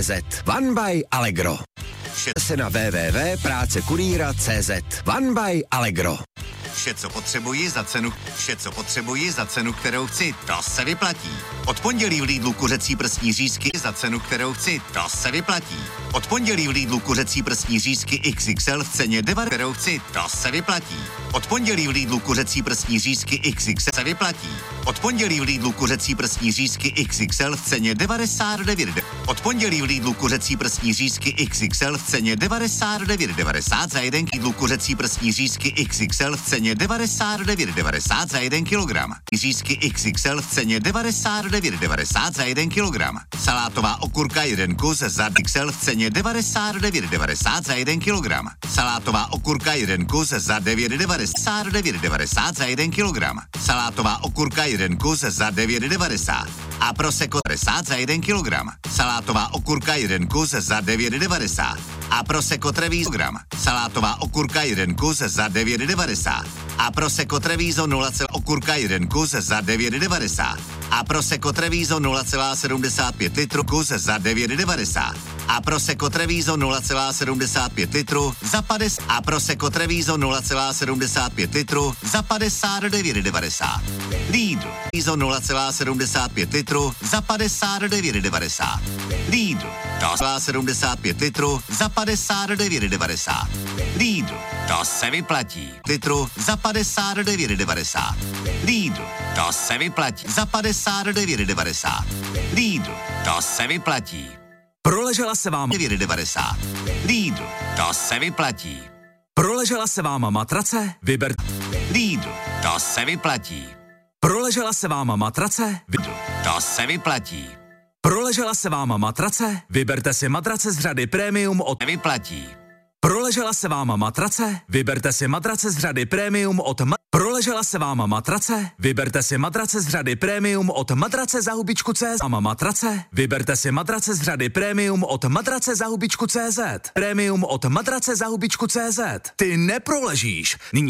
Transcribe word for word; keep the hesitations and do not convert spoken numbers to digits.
cé zet. One by Allegro. Vše se na w w w tečka prácekurýra tečka cé zet. One by Allegro. Vše, co potřebuji za cenu, vše, co potřebuji za cenu, kterou chci, to se vyplatí. Od pondělí v Lidlu kuřecí prsní řízky za cenu, kterou chci, to se vyplatí. Od pondělí v Lidlu kuřecí prsní řízky iks iks el v ceně devadesát, kterou chci, to se vyplatí. Od pondělí v Lidlu kuřecí prsní řízky iks iks el se vyplatí. Od pondělí v Lidlu kuřecí prsní řízky iks iks el v ceně devadesát devět. Od pondělí v Lidlu kuřecí prsní řízky iks iks el v ceně devadesát devět devadesát za jeden Lidlu kuřecí prsní řízky iks iks el v ceně devadesát devět devadesát za jeden kilogram. Řízky iks iks el v ceně devadesát devět devadesát za jeden kilogram. Salátová okurka jeden kus za iks el v ceně devadesát devět devadesát za jeden kilogram. Salátová okurka jeden kus za devět devadesát devět devadesát za jeden kilogram. Salátová okurka jeden kus za devět devadesát. A prosecco devadesát za jeden kilogram. Salátová okurka jeden kus za devět devadesát. A prosecco Treviso gram. Salátová okurka jeden kus za devět devadesát. A prosecco Treviso nula, okurka jeden kus za devět devadesát. A prosecco Treviso nula celá sedmdesát pět litru kus za devět devadesát. A prosecco Treviso nula celá sedmdesát pět litru za padesát. A prosecco Treviso nula celá sedmdesát pět litru za padesát devět devadesát. Lidl. Treviso nula celá sedmdesát pět litru za padesát devět devadesát. Lidl. nula celá sedmdesát pět litru za padesát devět devadesát. Lidl. To se vyplatí. Litru za padesát devět devadesát. Lidl. To se vyplatí. Za padesát devět devadesát. Lidl. To se vyplatí. Proležela se vám devět devadesát. Lidl. To se vyplatí. Proležela se vám matrace? Vyber. Lidl. To se vyplatí. Proležela se vám matrace? Lidl. To se vyplatí. Proležela se vám matrace? Vyberte si matrace z řady Premium od Vyplatí. Proležela se vám matrace? Vyberte si matrace z řady Premium od ma- Proležela se vám matrace? Vyberte si matrace z řady Premium od matrace za hubičku C Z. Mám matrace? Vyberte si matrace z řady Premium od matrace za hubičku C Z. Premium od matrace za hubičku C Z. Ty neproležíš. Nyní